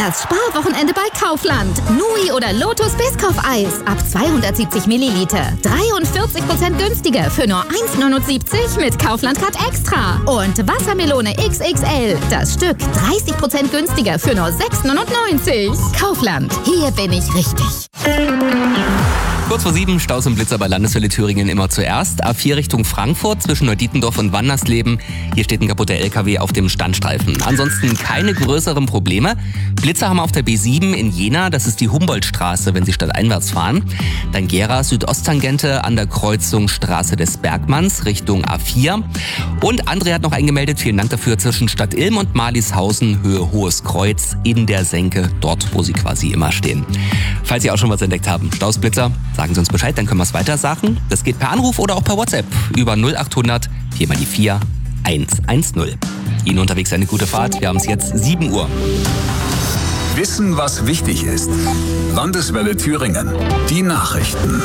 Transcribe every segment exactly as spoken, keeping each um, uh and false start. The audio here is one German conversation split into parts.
Das Sparwochenende bei Kaufland. Nui oder Lotus Biscoff-Eis ab zweihundertsiebzig Milliliter. dreiundvierzig Prozent günstiger für nur eins neunundsiebzig mit Kaufland-Card Extra. Und Wassermelone X X L. Das Stück dreißig Prozent günstiger für nur sechs neunundneunzig. Kaufland. Hier bin ich richtig. Kurz vor sieben, Staus und Blitzer bei Landeswelle Thüringen immer zuerst. A vier Richtung Frankfurt zwischen Neudietendorf und Wandersleben. Hier steht ein kaputter L K W auf dem Standstreifen. Ansonsten keine größeren Probleme. Blitzer haben wir auf der B sieben in Jena. Das ist die Humboldtstraße, wenn Sie stadteinwärts fahren. Dann Gera Südosttangente an der Kreuzung Straße des Bergmanns Richtung A vier. Und André hat noch eingemeldet, vielen Dank dafür, zwischen Stadt Ilm und Marlishausen, Höhe Hohes Kreuz in der Senke, dort wo Sie quasi immer stehen. Falls Sie auch schon was entdeckt haben, Staus, Blitzer, sagen Sie uns Bescheid, dann können wir es weiter sagen. Das geht per Anruf oder auch per WhatsApp über null achthundert vier mal die vier hundertzehn. Ihnen unterwegs eine gute Fahrt. Wir haben es jetzt sieben Uhr. Wissen, was wichtig ist. Landeswelle Thüringen. Die Nachrichten.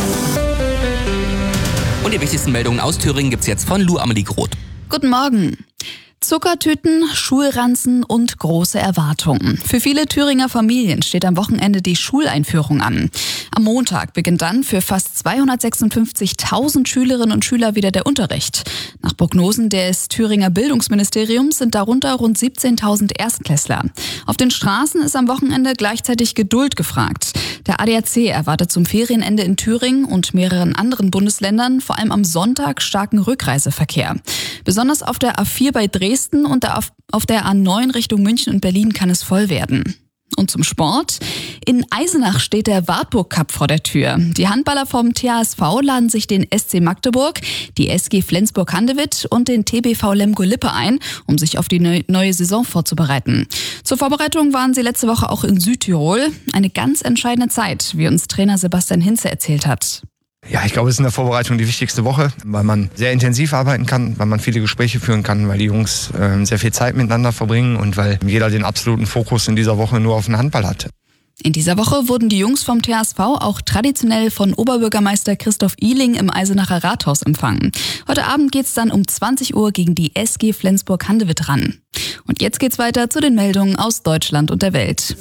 Und die wichtigsten Meldungen aus Thüringen gibt's jetzt von Lou Amelie Groth. Guten Morgen. Zuckertüten, Schulranzen und große Erwartungen. Für viele Thüringer Familien steht am Wochenende die Schuleinführung an. Am Montag beginnt dann für fast zweihundertsechsundfünfzigtausend Schülerinnen und Schüler wieder der Unterricht. Nach Prognosen des Thüringer Bildungsministeriums sind darunter rund siebzehntausend Erstklässler. Auf den Straßen ist am Wochenende gleichzeitig Geduld gefragt. Der A D A C erwartet zum Ferienende in Thüringen und mehreren anderen Bundesländern vor allem am Sonntag starken Rückreiseverkehr. Besonders auf der A vier bei Dresden und auf der A neun Richtung München und Berlin kann es voll werden. Und zum Sport. In Eisenach steht der Wartburg Cup vor der Tür. Die Handballer vom T H S V laden sich den S C Magdeburg, die S G Flensburg-Handewitt und den T B V Lemgo-Lippe ein, um sich auf die neue Saison vorzubereiten. Zur Vorbereitung waren sie letzte Woche auch in Südtirol. Eine ganz entscheidende Zeit, wie uns Trainer Sebastian Hinze erzählt hat. Ja, ich glaube, es ist in der Vorbereitung die wichtigste Woche, weil man sehr intensiv arbeiten kann, weil man viele Gespräche führen kann, weil die Jungs äh, sehr viel Zeit miteinander verbringen und weil jeder den absoluten Fokus in dieser Woche nur auf den Handball hat. In dieser Woche wurden die Jungs vom T H S V auch traditionell von Oberbürgermeister Christoph Ihling im Eisenacher Rathaus empfangen. Heute Abend geht's dann um zwanzig Uhr gegen die S G Flensburg-Handewitt ran. Und jetzt geht's weiter zu den Meldungen aus Deutschland und der Welt.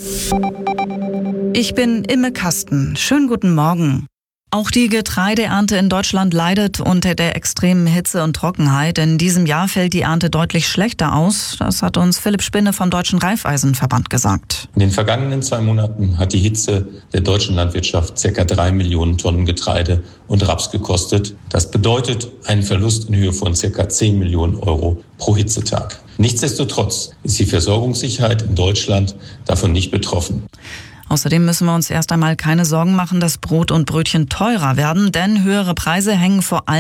Ich bin Imme Kasten. Schönen guten Morgen. Auch die Getreideernte in Deutschland leidet unter der extremen Hitze und Trockenheit. In diesem Jahr fällt die Ernte deutlich schlechter aus. Das hat uns Philipp Spinne vom Deutschen Reifeisenverband gesagt. In den vergangenen zwei Monaten hat die Hitze der deutschen Landwirtschaft ca. drei Millionen Tonnen Getreide und Raps gekostet. Das bedeutet einen Verlust in Höhe von ca. zehn Millionen Euro pro Hitzetag. Nichtsdestotrotz ist die Versorgungssicherheit in Deutschland davon nicht betroffen. Außerdem müssen wir uns erst einmal keine Sorgen machen, dass Brot und Brötchen teurer werden, denn höhere Preise hängen vor allem